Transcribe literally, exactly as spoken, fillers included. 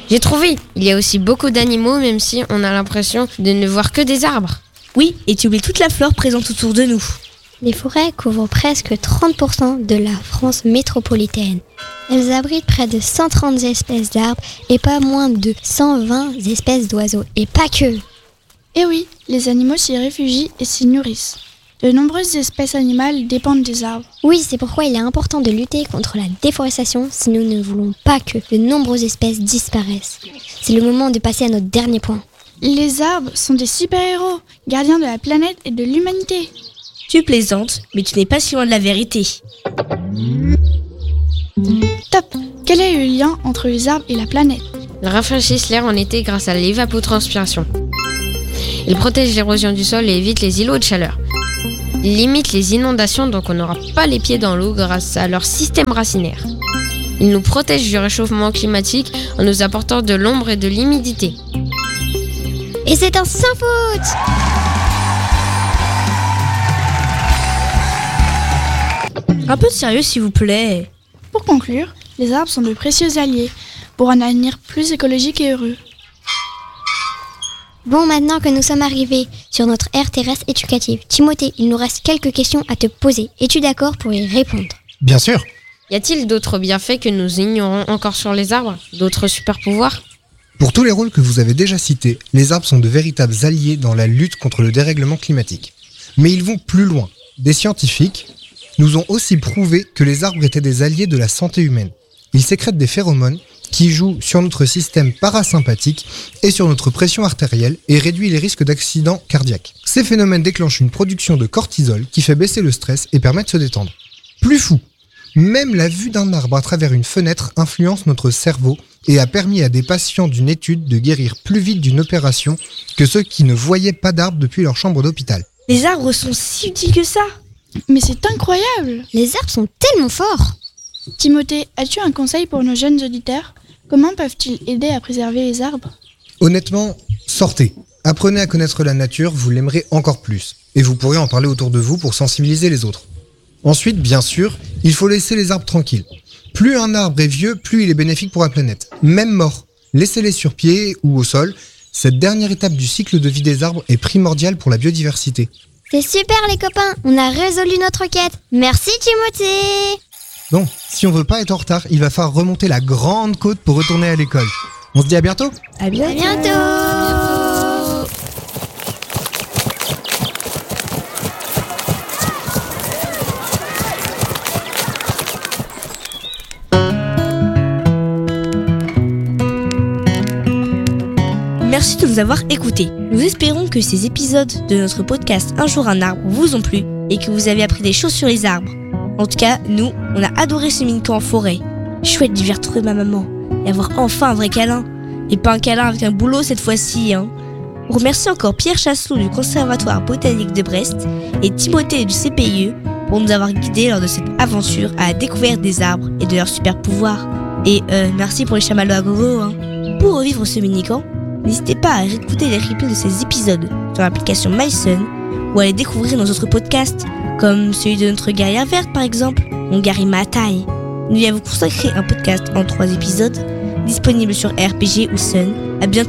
J'ai trouvé. Il y a aussi beaucoup d'animaux, même si on a l'impression de ne voir que des arbres. Oui, et tu oublies toute la flore présente autour de nous. Les forêts couvrent presque trente pour cent de la France métropolitaine. Elles abritent près de cent trente espèces d'arbres et pas moins de cent vingt espèces d'oiseaux. Et pas que. Et oui, les animaux s'y réfugient et s'y nourrissent. De nombreuses espèces animales dépendent des arbres. Oui, c'est pourquoi il est important de lutter contre la déforestation si nous ne voulons pas que de nombreuses espèces disparaissent. C'est le moment de passer à notre dernier point. Les arbres sont des super-héros, gardiens de la planète et de l'humanité. Tu plaisantes, mais tu n'es pas si loin de la vérité. Top! Quel est le lien entre les arbres et la planète? Ils rafraîchissent l'air en été grâce à l'évapotranspiration. Ils protègent l'érosion du sol et évitent les îlots de chaleur. Ils limitent les inondations, donc on n'aura pas les pieds dans l'eau grâce à leur système racinaire. Ils nous protègent du réchauffement climatique en nous apportant de l'ombre et de l'humidité. Et c'est un sans faute! Un peu de sérieux s'il vous plaît. Pour conclure, les arbres sont de précieux alliés pour un avenir plus écologique et heureux. Bon, maintenant que nous sommes arrivés sur notre aire terrestre éducative, Timothée, il nous reste quelques questions à te poser. Es-tu d'accord pour y répondre? Bien sûr. Y a-t-il d'autres bienfaits que nous ignorons encore sur les arbres? D'autres super pouvoirs? Pour tous les rôles que vous avez déjà cités, les arbres sont de véritables alliés dans la lutte contre le dérèglement climatique. Mais ils vont plus loin. Des scientifiques nous ont aussi prouvé que les arbres étaient des alliés de la santé humaine. Ils sécrètent des phéromones qui jouent sur notre système parasympathique et sur notre pression artérielle et réduit les risques d'accidents cardiaques. Ces phénomènes déclenchent une production de cortisol qui fait baisser le stress et permet de se détendre. Plus fou, même la vue d'un arbre à travers une fenêtre influence notre cerveau et a permis à des patients d'une étude de guérir plus vite d'une opération que ceux qui ne voyaient pas d'arbre depuis leur chambre d'hôpital. Les arbres sont si utiles que ça. Mais c'est incroyable! Les arbres sont tellement forts! Timothée, as-tu un conseil pour nos jeunes auditeurs? Comment peuvent-ils aider à préserver les arbres? Honnêtement, sortez. Apprenez à connaître la nature, vous l'aimerez encore plus. Et vous pourrez en parler autour de vous pour sensibiliser les autres. Ensuite, bien sûr, il faut laisser les arbres tranquilles. Plus un arbre est vieux, plus il est bénéfique pour la planète. Même mort. Laissez-les sur pied ou au sol. Cette dernière étape du cycle de vie des arbres est primordiale pour la biodiversité. C'est super les copains, on a résolu notre quête. Merci Timothée. Bon, si on veut pas être en retard, il va falloir remonter la grande côte pour retourner à l'école. On se dit à bientôt. À bientôt. À bientôt. Merci de nous avoir écoutés. Nous espérons que ces épisodes de notre podcast Un jour un arbre vous ont plu et que vous avez appris des choses sur les arbres. En tout cas, nous, on a adoré ce mini-camp en forêt. Chouette de retrouver ma maman et avoir enfin un vrai câlin. Et pas un câlin avec un boulot cette fois-ci, hein. On remercie encore Pierre Chasselot du Conservatoire botanique de Brest et Timothée du C P I E pour nous avoir guidés lors de cette aventure à la découverte des arbres et de leurs super pouvoirs. Et euh, merci pour les chamallows à gogo, hein. Pour revivre ce mini-camp, n'hésitez pas à réécouter les replays de ces épisodes sur l'application MySun ou à aller découvrir nos autres podcasts, comme celui de notre guerrière verte par exemple, mon Gary Matai. Nous lui avons consacré un podcast en trois épisodes, disponible sur R P G ou Sun. À bientôt.